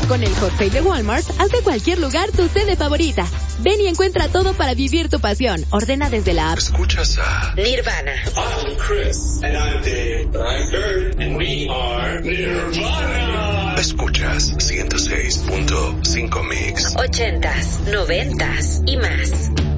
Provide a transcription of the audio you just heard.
Con el Hot Sale de Walmart, haz de cualquier lugar tu sede favorita. Ven y encuentra todo para vivir tu pasión. Ordena desde la app. Escuchas a Nirvana. I'm Chris. And I'm Dave. I'm Kurt. And we are Nirvana. Escuchas 106.5 Mix. 80s, 90s y más.